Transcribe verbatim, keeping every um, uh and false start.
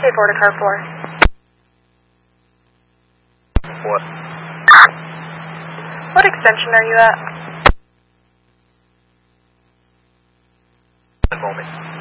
K four to car four. What? What extension are you at? One moment.